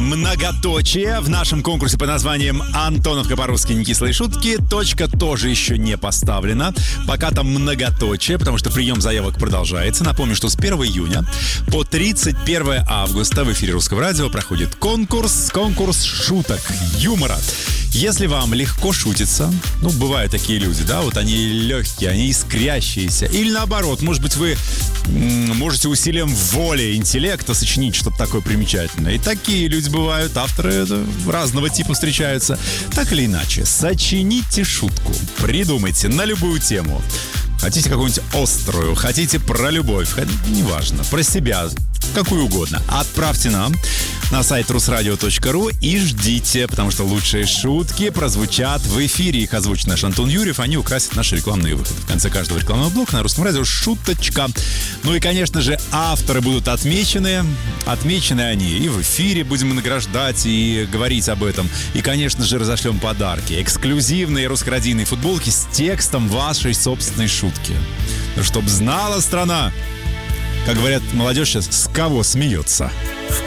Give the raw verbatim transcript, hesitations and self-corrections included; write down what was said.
многоточие в нашем конкурсе под названием «Антоновка по-русски. Некислые шутки». Точка тоже еще не поставлена. Пока там многоточие, потому что прием заявок продолжается. Напомню, что с первого июня по тридцать первое августа в эфире Русского радио проходит конкурс, конкурс шуток, юмора. Если вам легко шутится, ну, бывают такие люди, да, вот они легкие, они искрящиеся. Или наоборот, может быть, вы м- можете усилием воли, интеллекта сочинить что-то такое примечательное. И такие люди бывают, авторы разного типа встречаются. Так или иначе, сочините шутку, придумайте на любую тему. Хотите какую-нибудь острую, хотите про любовь, неважно, про себя, какую угодно. Отправьте нам на сайт русрадио точка ру и ждите, потому что лучшие шутки прозвучат в эфире. Их озвучит наш Антон Юрьев, они украсят наши рекламные выходы. В конце каждого рекламного блока на Русском радио шуточка. Ну и, конечно же, авторы будут отмечены. Отмечены они и в эфире будем награждать и говорить об этом. И, конечно же, разошлем подарки. Эксклюзивные русско-радийные футболки с текстом вашей собственной шутки. Ну, чтоб знала страна, как говорят молодежь сейчас, с кого смеется.